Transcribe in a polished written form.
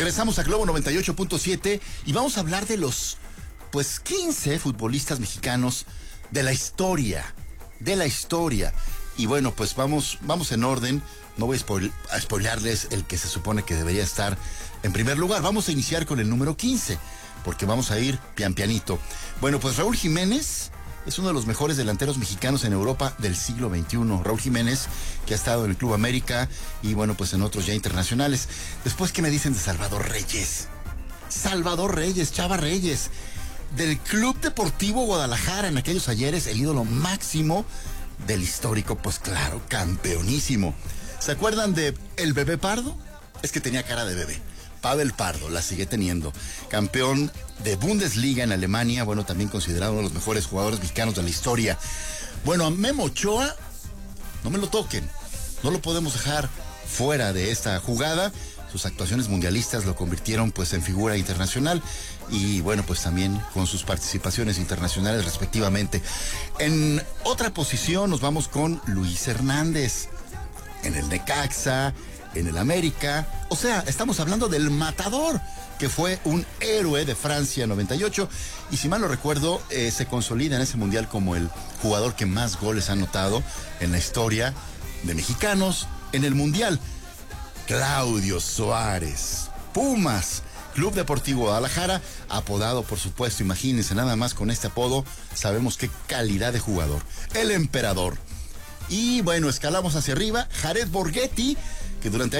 Regresamos a Globo 98.7 y vamos a hablar de los, 15 futbolistas mexicanos de la historia. Y bueno, pues vamos en orden. No voy a spoilearles el que se supone que debería estar en primer lugar. Vamos a iniciar con el número 15, porque vamos a ir pianito. Bueno, pues Raúl Jiménez es uno de los mejores delanteros mexicanos en Europa del siglo XXI. Raúl Jiménez, que ha estado en el Club América y bueno, pues en otros ya internacionales. Después, ¿qué me dicen de Salvador Reyes? Chava Reyes, del Club Deportivo Guadalajara en aquellos ayeres, el ídolo máximo del histórico, pues claro, campeonísimo. ¿Se acuerdan de el Bebé Pardo? Es que tenía cara de bebé. Pavel Pardo, la sigue teniendo. Campeón de Bundesliga en Alemania, bueno, también considerado uno de los mejores jugadores mexicanos de la historia. Bueno, a Memo Ochoa, no me lo toquen. No lo podemos dejar fuera de esta jugada. Sus actuaciones mundialistas lo convirtieron pues en figura internacional y bueno, pues también con sus participaciones internacionales respectivamente. En otra posición nos vamos con Luis Hernández, en el Necaxa, en el América. O sea, estamos hablando del Matador, que fue un héroe de Francia 98 y si mal no recuerdo, se consolida en ese mundial como el jugador que más goles ha anotado en la historia de mexicanos en el mundial. Claudio Suárez, Pumas, Club Deportivo Guadalajara, apodado por supuesto, imagínense nada más con este apodo, sabemos qué calidad de jugador, el Emperador. Y bueno, escalamos hacia arriba, Jared Borghetti, que durante